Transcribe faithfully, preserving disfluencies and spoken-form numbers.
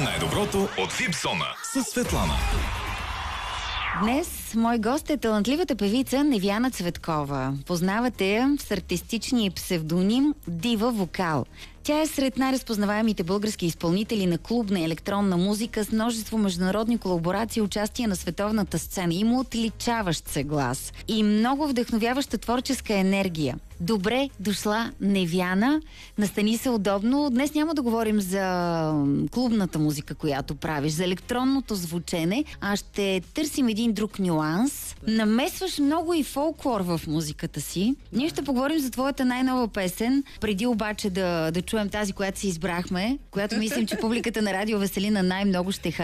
Най-доброто от Випсона с Светлана. Днес мой гост е талантливата певица Невяна Цветкова. Познавате я с артистичния псевдоним Дива Вокал. Тя е сред най-разпознаваемите български изпълнители на клубна и електронна музика с множество международни колаборации и участие на световната сцена. Има отличаващ се глас и много вдъхновяваща творческа енергия. Добре дошла, Невяна. Настани се удобно. Днес няма да говорим за клубната музика, която правиш, за електронното звучене, а ще търсим един друг нюанс. Намесваш много и фолклор в музиката си. Ние ще поговорим за твоята най-нова песен. Преди обаче да, да чуем тази, която си избрахме, която мислим, че публиката на Радио Веселина най-много ще